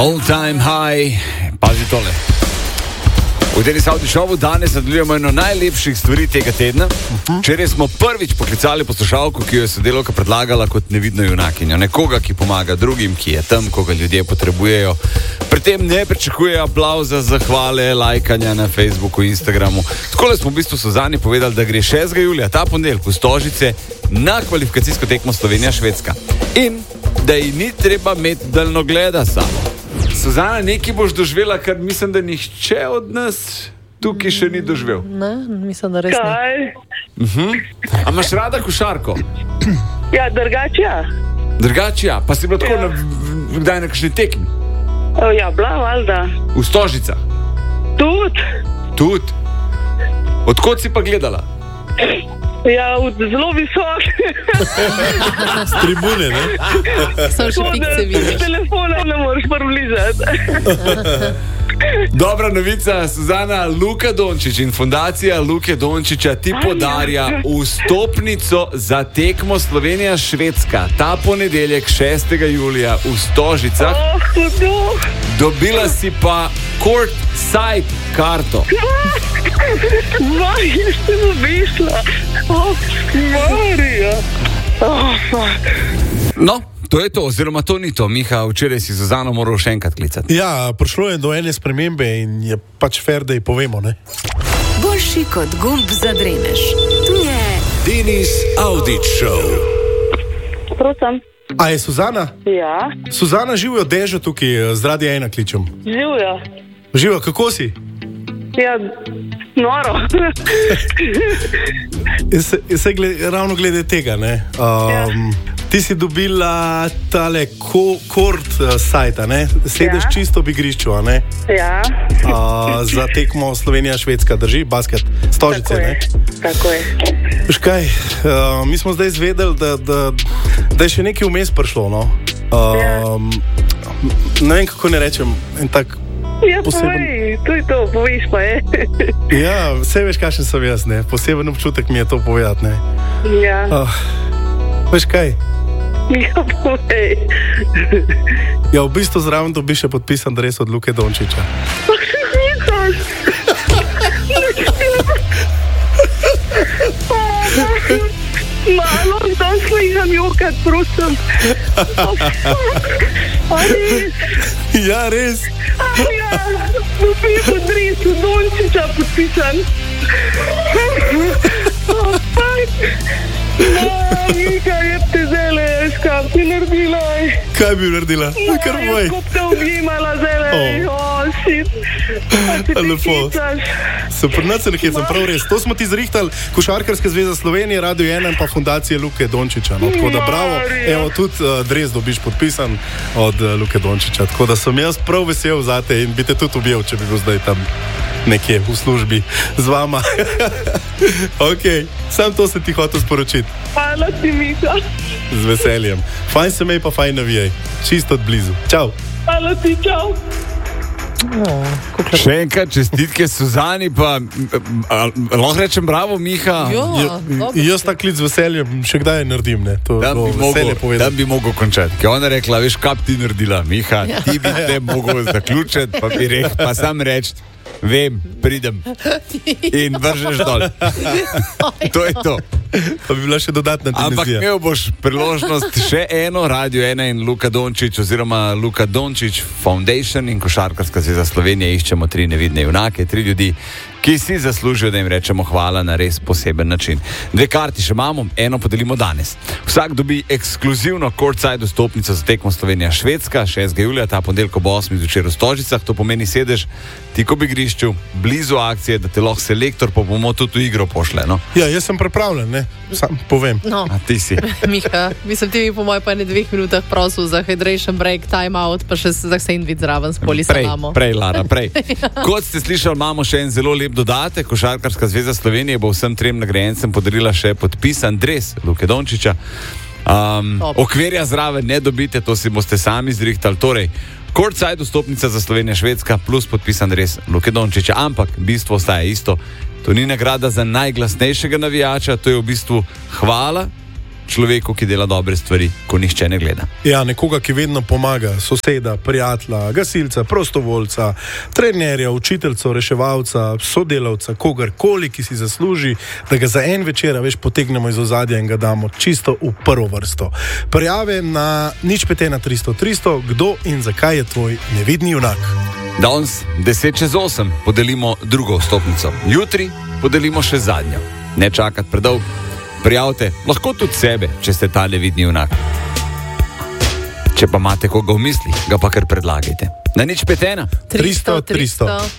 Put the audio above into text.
All time high. Pazi tole. V Denis Audio Showu danes nadaljujemo eno najlepših stvari tega tedna. Včeraj smo prvič poklicali poslušalko, ki jo je sodelavka predlagala kot nevidno junakinjo. Nekoga, ki pomaga drugim, ki je tam, koga ljudje potrebujejo. Pri tem ne pričakuje aplavza, zahvale, lajkanja na Facebooku, Instagramu. Takole smo v bistvu Suzani povedali, da gre 6. julija, ta ponedeljek v Stožice, na kvalifikacijsko tekmo Slovenija-Švedska. In da ji ni treba imeti daljnogleda samo. Suzana, nekaj boš doživela, kar mislim, da nihče od nas tukaj še ni doživel. Ne, mislim, da res ne. Kaj? A imaš rada košarko? Ja, drugače ja. Pa si bila tako kdaj na kakšni tekmi? Ja, bila valjda. V Stožicah? Tudi? Odkot si pa gledala? Ja, zelo visok. Z tribune, ne? Samo še fikce vidiš. Telefona ne moreš približati. Dobra novica, Suzana, Luka Dončić in fundacija Luke Dončića ti podarja vstopnico za tekmo Slovenija-Švedska. Ta ponedeljek 6. julija v Stožicah. Dobila si pa court side karto. Jaz sem obišla. Marija. No, to je to, oziroma to ni to. Miha, včeraj si Suzano moral še enkrat klicati. Ja, prišlo je do ene spremembe in je pač fair, da ji povemo, ne? Boljši kot gumb za dremež. Tu je Denis Audio Show. Prosim. A je Suzana? Ja. Suzana, živijo Dežo tukaj, z Radia 1 kličem. Živjo. Živijo, kako si? Ja, noro. Ravno glede tega, ne? Ti si dobila tale kort sajta, ne? Sedeš čisto v igrišču, a ne? Ja. Za tekmo Slovenija-Švedska, drži? Basket, Stožice, ne? Tako je. Veš kaj, mi smo zdaj izvedeli, da je še nekaj vmes prišlo, no? Ne vem, kako ne rečem, en tak ja, poseben... to je to, poviš pa je. Ja, vse veš, kakšen sem jaz, ne? Poseben občutek mi je to povedati, ne? Ja. Veš kaj? Ja, povej. Ja, v bistvu zraven dobiš še podpisan dres od Luke Dončića. Malo, dan sliham jokat, prosim. Ja, res. Ja, dobiš od dresu Dončića podpisan. Mika, je te zele, škap ti naredila. Kaj bi naredila? Kar boj. Ko te objimala zele. Shit. Lepo. Super, se nekaj sem prav res. To smo ti zrihtali, Košarkarska zveza Slovenije, Radio 1 pa fundacije Luke Dončića. No, tako da bravo, evo tudi dres dobiš podpisan od Luke Dončića. Tako da sem jaz prav vesel zate in bi te tudi objel, če bi bil zdaj tam nekje v službi z vama. Ok, sam to se ti hotel sporočiti. Hvala ti, Mika. Z veseljem. Fajn se mej pa fajn navijaj. Čisto od blizu. Čau. Hvala ti, čau. Še enkrat čestitke Suzani, pa lahko rečem bravo, Miha. Jaz tak klic z veseljem še kdaj naredim, ne? To da bi mogel končati. Ker ona rekla, veš, kaj ti naredila, Miha, ti bi te mogel zaključiti, pa bi rekel, pa sam reči, vem, pridem in vržeš dol. To je to. Pa bi bila še dodatna dimenzija. Ampak imel boš priložnost še eno, Radio 1 in Luka Dončić oziroma Luka Dončić Foundation in Košarkarska zveza Slovenije. Iščemo 3 nevidne junake, 3 ljudi, ki si zaslužijo, da jim rečemo hvala na res poseben način. 2 karti še imamo, eno podelimo danes. Vsak dobi ekskluzivno courtside vstopnico za tekmo Slovenija-Švedska 6. julija, ta ponedeljek ob 8. zvečer v Stožicah. To pomeni sedež tik ob igrišču, blizu akcije, da te lahko selektor pa bomo tudi v igro pošle, no? Ja, jaz sem pripravljen, ne? Sam povem. No. A ti si. Miha, mislim, ti bi po mojem pa ne 2 minutah prosil za hydration break, time out, pa še za sandvič zraven s polisalamo. Prej, Lara, prej. Kot ste slišali, imamo še en zelo lep dodatek. Košarkarska zveza Slovenije bo vsem 3 nagrajencem podarila še podpisan dres Luke Dončića. Okvirja zraven ne dobite, to si boste sami zrihtali. Torej, courtside vstopnica za Slovenija-Švedska plus podpisan dres Luke Dončića. Ampak bistvo ostaje isto. To ni nagrada za najglasnejšega navijača, to je v bistvu hvala človeku, ki dela dobre stvari, ko nihče ne gleda. Ja, nekoga, ki vedno pomaga, soseda, prijatelja, gasilca, prostovoljca, trenerja, učiteljca, reševalca, sodelavca, kogarkoli, ki si zasluži, da ga za en večer, veš, potegnemo iz ozadja in ga damo čisto v prvo vrsto. Prijave na 051 300 300, kdo in zakaj je tvoj nevidni junak. Danes 7:50 podelimo drugo vstopnico. Jutri podelimo še zadnjo. Ne čakati predolgo. Prijavite, lahko tudi sebe, če ste ta nevidni junak. Če pa imate koga v misli, ga pa kar predlagajte. Na 051 300 300.